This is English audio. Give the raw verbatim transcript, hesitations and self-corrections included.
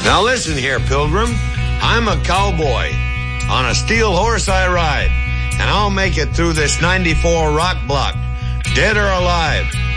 Now listen here, Pilgrim. I'm a cowboy. On a steel horse I ride, and I'll make it through this ninety-four rock block, dead or alive.